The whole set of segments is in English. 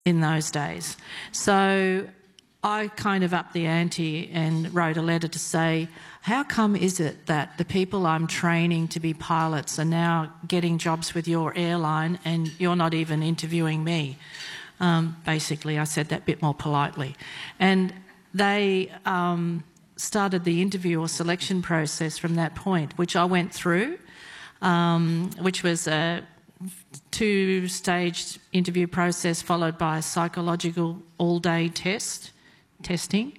in those days. So I kind of upped the ante and wrote a letter to say, how come is it that the people I'm training to be pilots are now getting jobs with your airline and you're not even interviewing me? Basically, I said that a bit more politely. And they started the interview or selection process from that point, which I went through, which was a two-staged interview process followed by a psychological all-day testing.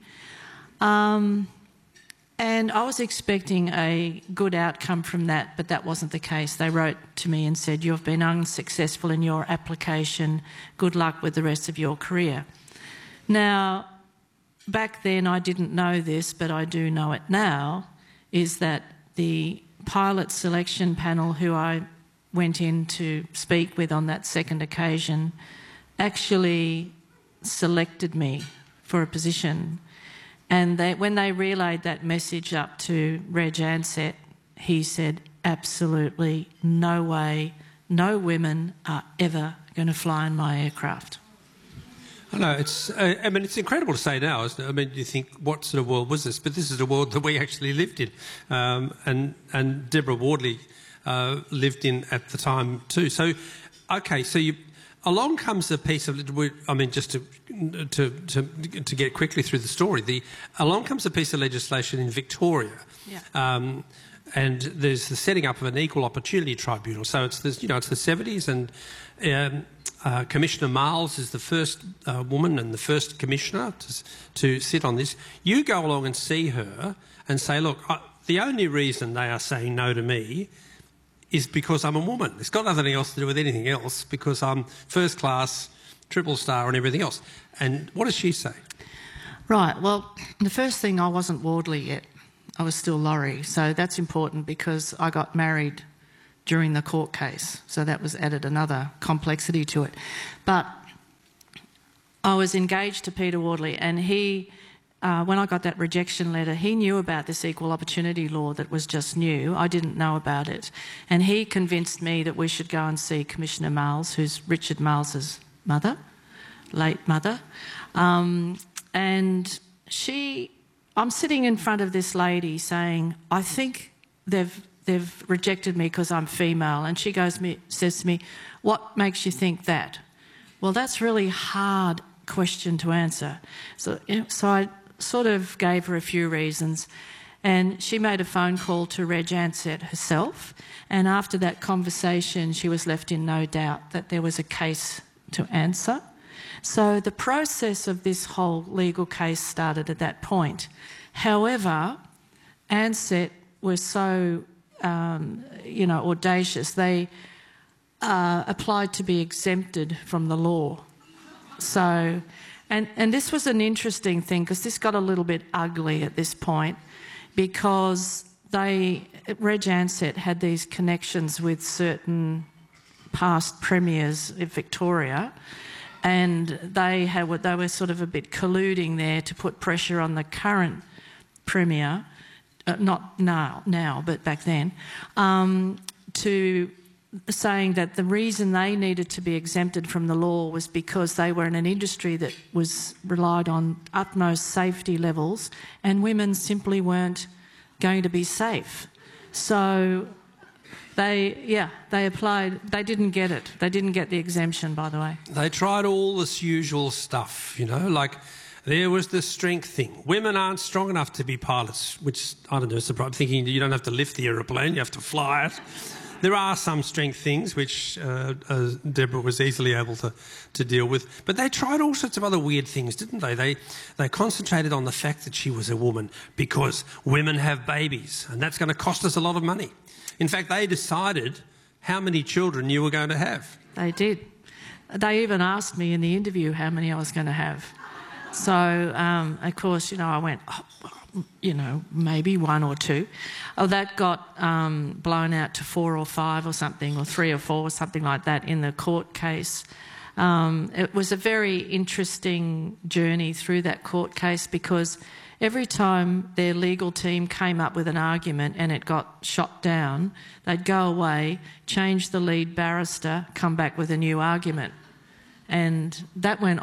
And I was expecting a good outcome from that, but that wasn't the case. They wrote to me and said, you've been unsuccessful in your application. Good luck with the rest of your career. Now, back then I didn't know this, but I do know it now, is that the pilot selection panel who I went in to speak with on that second occasion actually selected me for a position. And when they relayed that message up to Reg Ansett, he said, absolutely no way, no women are ever going to fly in my aircraft. I know, it's incredible to say now, isn't it? I mean, you think, what sort of world was this? But this is a world that we actually lived in. And Deborah Wardley lived in at the time too. So, okay, so along comes a piece of, I mean, just to get quickly through the story, along comes a piece of legislation in Victoria, and there's the setting up of an equal opportunity tribunal. So it's the 70s, and Commissioner Miles is the first woman and the first commissioner to sit on this. You go along and see her and say, look, the only reason they are saying no to me is because I'm a woman. It's got nothing else to do with anything else, because I'm first class, triple star and everything else. And what does she say? Right, well, the first thing, I wasn't Wardley yet. I was still Laurie. So that's important because I got married during the court case. So that was added another complexity to it. But I was engaged to Peter Wardley, and he, when I got that rejection letter, he knew about this equal opportunity law that was just new. I didn't know about it. And he convinced me that we should go and see Commissioner Miles, who's Richard Miles's mother, late mother. And I'm sitting in front of this lady saying, I think they've rejected me because I'm female. And she says to me, what makes you think that? Well, that's a really hard question to answer. So I sort of gave her a few reasons, and she made a phone call to Reg Ansett herself, and after that conversation she was left in no doubt that there was a case to answer. So the process of this whole legal case started at that point. However, Ansett were so audacious. They applied to be exempted from the law. So, and this was an interesting thing, because this got a little bit ugly at this point, because Reg Ansett had these connections with certain past premiers of Victoria, and they were sort of a bit colluding there to put pressure on the current premier, not now, but back then, to saying that the reason they needed to be exempted from the law was because they were in an industry that relied on utmost safety levels, and women simply weren't going to be safe. So they applied. They didn't get it. They didn't get the exemption, by the way. They tried all this usual stuff, like there was the strength thing. Women aren't strong enough to be pilots, which, I don't know, I'm thinking you don't have to lift the aeroplane, you have to fly it. There are some strength things which Deborah was easily able to deal with. But they tried all sorts of other weird things, didn't they? They concentrated on the fact that she was a woman because women have babies, and that's going to cost us a lot of money. In fact, they decided how many children you were going to have. They did. They even asked me in the interview how many I was going to have. So, of course, I went, maybe one or two. Oh, that got blown out to 4 or 5 or something, or 3 or 4 or something like that in the court case. It was a very interesting journey through that court case, because every time their legal team came up with an argument and it got shot down, they'd go away, change the lead barrister, come back with a new argument. And that went